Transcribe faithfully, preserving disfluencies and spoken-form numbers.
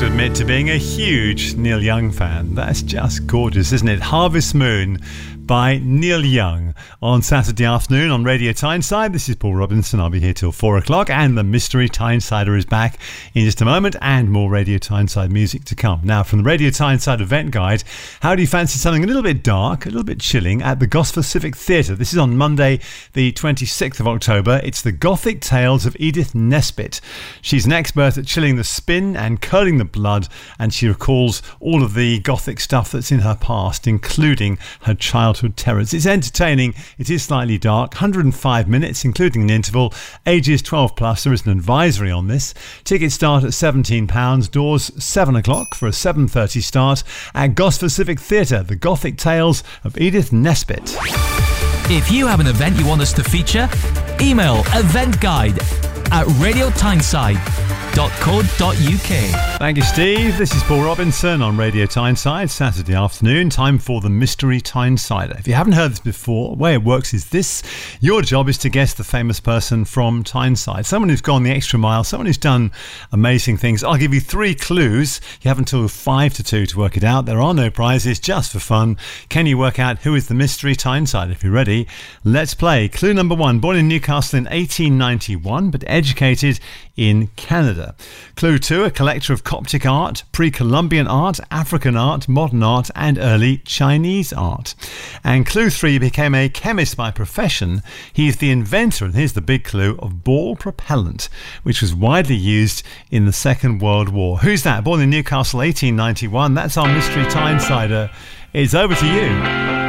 to admit to being a huge Neil Young fan. That's just gorgeous, isn't it? Harvest Moon by Neil Young on Saturday afternoon on Radio Tyneside. This is Paul Robinson. I'll be here till four o'clock, and the Mystery Tynesider is back in just a moment, and more Radio Tyneside music to come. Now, from the Radio Tyneside event guide, how do you fancy something a little bit dark, a little bit chilling at the Gosford Civic Theatre? This is on Monday, the twenty-sixth of October. It's the Gothic Tales of Edith Nesbit. She's an expert at chilling the spin and curling the blood, and she recalls all of the Gothic stuff that's in her past, including her childhood terrors. It's entertaining, it is slightly dark, one hundred five minutes including an interval, ages twelve plus. There is an advisory on this. Tickets start at seventeen pounds, doors seven o'clock for a seven thirty start at Gosford Civic Theatre, the Gothic Tales of Edith Nesbit. If you have an event you want us to feature, email eventguide at radio tyneside dot co dot uk. Thank you, Steve. This is Paul Robinson on Radio Tyneside, Saturday afternoon. Time for the Mystery Tynesider. If you haven't heard this before, the way it works is this. Your job is to guess the famous person from Tyneside. Someone who's gone the extra mile, someone who's done amazing things. I'll give you three clues. You have until five to two to work it out. There are no prizes, just for fun. Can you work out who is the Mystery Tynesider? If you're ready, let's play. Clue number one. Born in Newcastle in eighteen ninety-one, but educated in Canada. Clue two, a collector of Coptic art, pre-Columbian art, African art, modern art and early Chinese art. And clue three, became a chemist by profession. He's the inventor, and here's the big clue, of ball propellant, which was widely used in the Second World War. Who's that? Born in Newcastle eighteen ninety-one. That's our Mystery Tynesider. It's over to you.